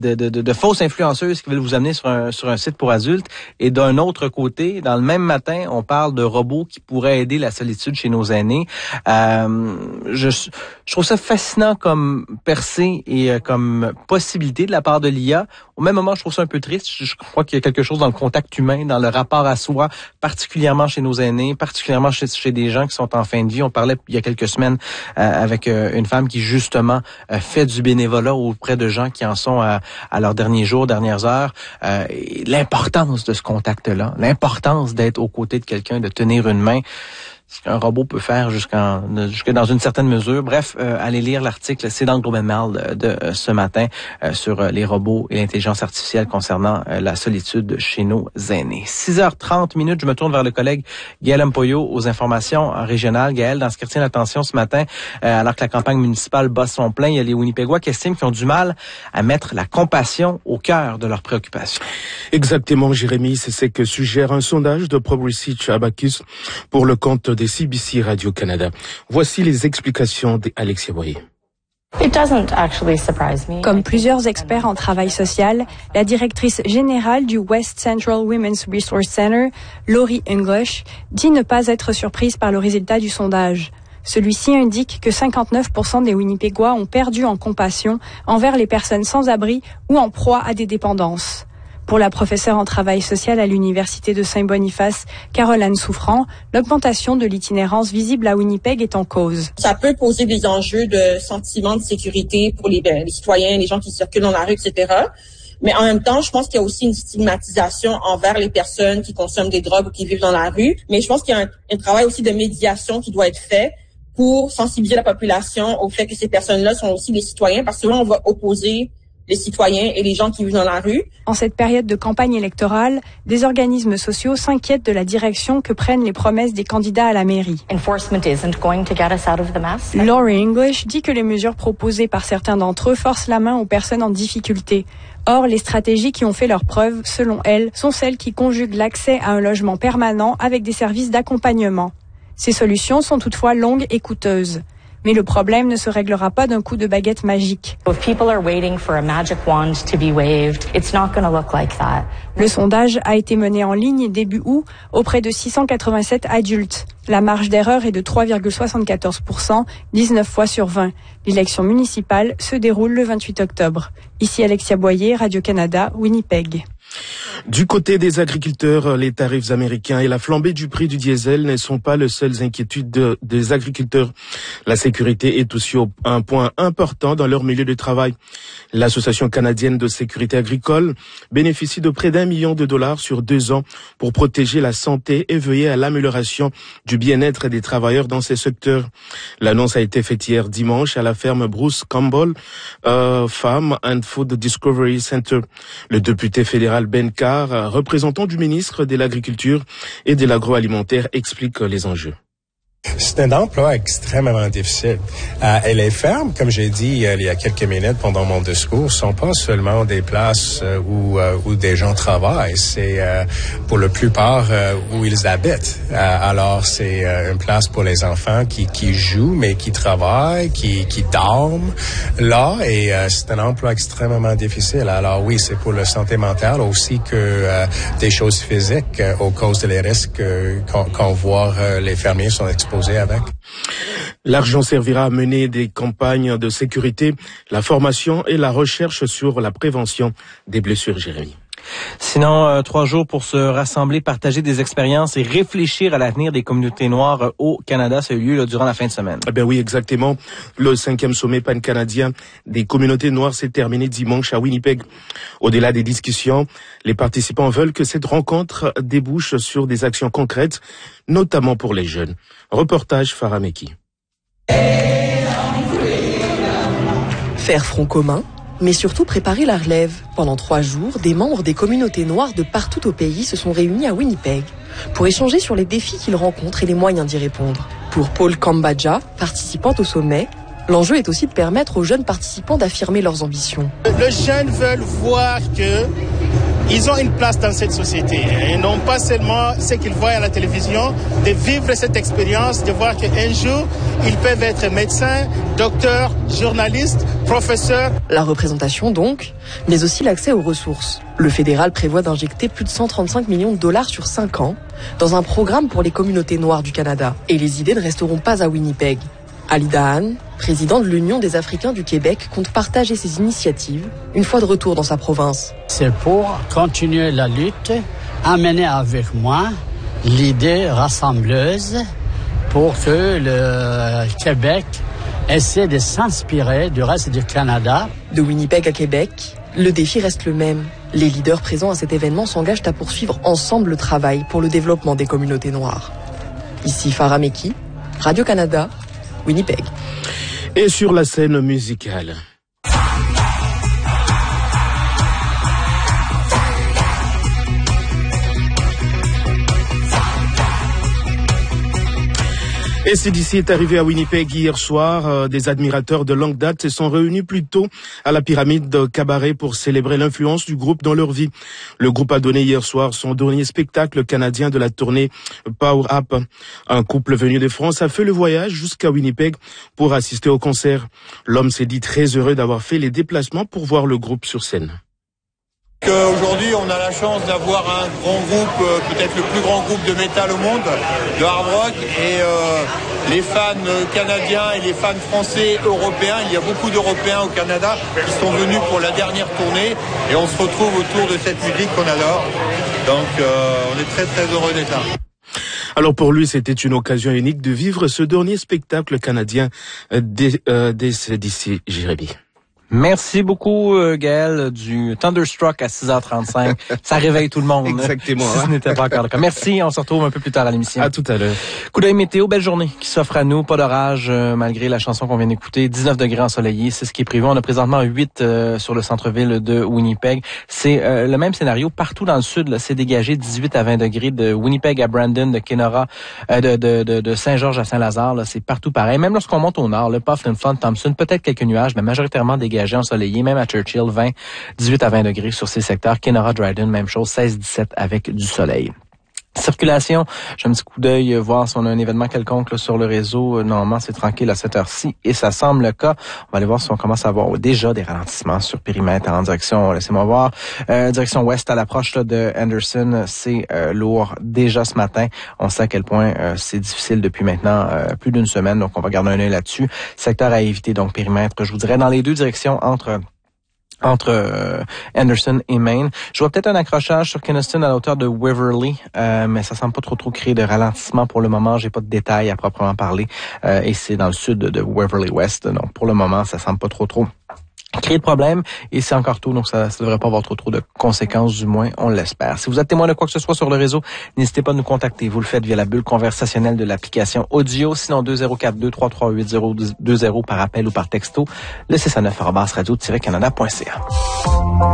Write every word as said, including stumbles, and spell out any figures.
De, de, de, de fausses influenceuses qui veulent vous amener sur un, sur un site pour adultes. Et d'un autre côté, dans le même matin, on parle de robots qui pourraient aider la solitude chez nos aînés. Euh, je, je trouve ça fascinant comme percée et euh, comme possibilité de la part de l'I A. Au même moment, je trouve ça un peu triste. Je, je crois qu'il y a quelque chose dans le contact humain, dans le rapport à soi, particulièrement chez nos aînés, particulièrement chez, chez des gens qui sont en fin de vie. On parlait il y a quelques semaines euh, avec euh, une femme qui, justement, euh, fait du bénévolat auprès de gens qui en sont à à leurs derniers jours, dernières heures, euh, l'importance de ce contact-là, l'importance d'être aux côtés de quelqu'un, de tenir une main, ce qu'un robot peut faire jusqu'en jusque dans une certaine mesure. Bref, euh, allez lire l'article, c'est dans le Globe and Mail de, de euh, ce matin euh, sur euh, les robots et l'intelligence artificielle concernant euh, la solitude chez nos aînés. six heures trente minutes, je me tourne vers le collègue Gaël Mpoyo aux informations régionales. Gaël, dans ce qui retient l'attention ce matin, euh, alors que la campagne municipale bat son plein, il y a les Winnipégois qui estiment qu'ils ont du mal à mettre la compassion au cœur de leurs préoccupations. Exactement, Jérémy, c'est ce que suggère un sondage de ProResearch Abacus pour le compte des C B C Radio-Canada. Voici les explications d'Alexia Boyer. Comme plusieurs experts en travail social, la directrice générale du West Central Women's Resource Center, Laurie English, dit ne pas être surprise par le résultat du sondage. Celui-ci indique que cinquante-neuf pour cent des Winnipégois ont perdu en compassion envers les personnes sans abri ou en proie à des dépendances. Pour la professeure en travail social à l'Université de Saint-Boniface, Caroline Souffrant, l'augmentation de l'itinérance visible à Winnipeg est en cause. Ça peut poser des enjeux de sentiment de sécurité pour les, ben, les citoyens, les gens qui circulent dans la rue, et cetera. Mais en même temps, je pense qu'il y a aussi une stigmatisation envers les personnes qui consomment des drogues ou qui vivent dans la rue. Mais je pense qu'il y a un, un travail aussi de médiation qui doit être fait pour sensibiliser la population au fait que ces personnes-là sont aussi des citoyens, parce que là, on va opposer les citoyens et les gens qui vivent dans la rue. En cette période de campagne électorale, des organismes sociaux s'inquiètent de la direction que prennent les promesses des candidats à la mairie. Laurie English dit que les mesures proposées par certains d'entre eux forcent la main aux personnes en difficulté. Or, les stratégies qui ont fait leurs preuves, selon elle, sont celles qui conjuguent l'accès à un logement permanent avec des services d'accompagnement. Ces solutions sont toutefois longues et coûteuses. Mais le problème ne se réglera pas d'un coup de baguette magique. Le sondage a été mené en ligne début août auprès de six cent quatre-vingt-sept adultes. La marge d'erreur est de trois virgule soixante-quatorze pour cent, dix-neuf fois sur vingt. L'élection municipale se déroule le vingt-huit octobre. Ici Alexia Boyer, Radio-Canada, Winnipeg. Du côté des agriculteurs, les tarifs américains et la flambée du prix du diesel ne sont pas les seules inquiétudes de, des agriculteurs. La sécurité est aussi un point important dans leur milieu de travail. L'Association canadienne de sécurité agricole bénéficie de près d'un million de dollars sur deux ans pour protéger la santé et veiller à l'amélioration du bien-être des travailleurs dans ces secteurs. L'annonce a été faite hier dimanche à la ferme Bruce Campbell euh, Farm and Food Discovery Center. Le député fédéral Ben Carr, représentant du ministre de l'Agriculture et de l'Agroalimentaire, explique les enjeux. C'est un emploi extrêmement difficile. Euh, et les fermes, comme j'ai dit euh, il y a quelques minutes pendant mon discours, sont pas seulement des places euh, où, euh, où des gens travaillent. C'est euh, pour la plupart euh, où ils habitent. Euh, alors c'est euh, une place pour les enfants qui, qui jouent, mais qui travaillent, qui, qui dorment là. Et euh, c'est un emploi extrêmement difficile. Alors oui, c'est pour la santé mentale aussi que euh, des choses physiques euh, aux causes des risques euh, qu'on, qu'on voit euh, les fermiers sont exposés. Avec. L'argent servira à mener des campagnes de sécurité, la formation et la recherche sur la prévention des blessures, Jérémy. Sinon, euh, trois jours pour se rassembler, partager des expériences et réfléchir à l'avenir des communautés noires euh, au Canada. Ça a eu lieu là, durant la fin de semaine. Eh bien oui, exactement. Le cinquième sommet pan-canadien des communautés noires s'est terminé dimanche à Winnipeg. Au-delà des discussions, les participants veulent que cette rencontre débouche sur des actions concrètes, notamment pour les jeunes. Reportage Farah Meki. Faire front commun, mais surtout préparer la relève. Pendant trois jours, des membres des communautés noires de partout au pays se sont réunis à Winnipeg pour échanger sur les défis qu'ils rencontrent et les moyens d'y répondre. Pour Paul Kambadja, participante au sommet, l'enjeu est aussi de permettre aux jeunes participants d'affirmer leurs ambitions. Les jeunes veulent voir que ils ont une place dans cette société et non pas seulement ce qu'ils voient à la télévision, de vivre cette expérience, de voir qu'un jour, ils peuvent être médecins, docteurs, journalistes, professeurs. La représentation donc, mais aussi l'accès aux ressources. Le fédéral prévoit d'injecter plus de cent trente-cinq millions de dollars sur cinq ans dans un programme pour les communautés noires du Canada. Et les idées ne resteront pas à Winnipeg. Ali Dahan, président de l'Union des Africains du Québec, compte partager ses initiatives une fois de retour dans sa province. C'est pour continuer la lutte, amener avec moi l'idée rassembleuse pour que le Québec essaie de s'inspirer du reste du Canada. De Winnipeg à Québec, le défi reste le même. Les leaders présents à cet événement s'engagent à poursuivre ensemble le travail pour le développement des communautés noires. Ici Farah Meki, Radio-Canada, Winnipeg. Et sur la scène musicale. A C D C est arrivé à Winnipeg hier soir. Euh, des admirateurs de longue date se sont réunis plus tôt à la pyramide de Cabaret pour célébrer l'influence du groupe dans leur vie. Le groupe a donné hier soir son dernier spectacle canadien de la tournée Power Up. Un couple venu de France a fait le voyage jusqu'à Winnipeg pour assister au concert. L'homme s'est dit très heureux d'avoir fait les déplacements pour voir le groupe sur scène. Aujourd'hui, on a la chance d'avoir un grand groupe, euh, peut-être le plus grand groupe de métal au monde, de hard rock, et euh, les fans canadiens et les fans français, européens, il y a beaucoup d'Européens au Canada qui sont venus pour la dernière tournée, et on se retrouve autour de cette musique qu'on adore. Donc, euh, on est très très heureux d'être là. Alors pour lui, c'était une occasion unique de vivre ce dernier spectacle canadien des euh, D C C, Jérémy. Merci beaucoup, euh, Gaël, du Thunderstruck à six heures trente-cinq. Ça réveille tout le monde. Exactement. Si ce n'était pas encore le cas. Merci, on se retrouve un peu plus tard à l'émission. À tout à l'heure. Coup d'œil météo, belle journée qui s'offre à nous. Pas d'orage, euh, malgré la chanson qu'on vient d'écouter. dix-neuf degrés ensoleillés, c'est ce qui est prévu. On a présentement huit euh, sur le centre-ville de Winnipeg. C'est euh, le même scénario partout dans le sud. Là, c'est dégagé dix-huit à vingt degrés de Winnipeg à Brandon, de Kenora, euh, de, de, de, de Saint-Georges à Saint-Lazare. Là, c'est partout pareil. Même lorsqu'on monte au nord, le Puffin, Flint, Thompson, peut-être quelques nuages, mais majoritairement dégagés, ensoleillés. Même à Churchill, vingt, dix-huit à vingt degrés sur ces secteurs. Kenora, Dryden, même chose, seize dix-sept avec du soleil. Circulation, j'ai un petit coup d'œil, voir si on a un événement quelconque là, sur le réseau. Normalement, c'est tranquille à cette heure-ci et ça semble le cas. On va aller voir si on commence à avoir déjà des ralentissements sur périmètre en direction, laissez-moi voir, euh, direction ouest à l'approche là, de Anderson. C'est euh, lourd déjà ce matin. On sait à quel point euh, c'est difficile depuis maintenant euh, plus d'une semaine, donc on va garder un œil là-dessus. Secteur à éviter, donc périmètre, je vous dirais, dans les deux directions entre... entre euh, Anderson et Maine. Je vois peut-être un accrochage sur Kenaston à la hauteur de Waverly, euh, mais ça semble pas trop trop créer de ralentissement pour le moment. J'ai pas de détails à proprement parler. Euh, et c'est dans le sud de Waverly West. Donc pour le moment, ça semble pas trop trop créer de problème. Et c'est encore tôt, donc ça ne devrait pas avoir trop trop de conséquences, du moins, on l'espère. Si vous êtes témoin de quoi que ce soit sur le réseau, n'hésitez pas à nous contacter. Vous le faites via la bulle conversationnelle de l'application audio, sinon deux zéro quatre deux trois trois huit zéro deux zéro par appel ou par texto, le six cent neuf arobase radio tiret canada point c a.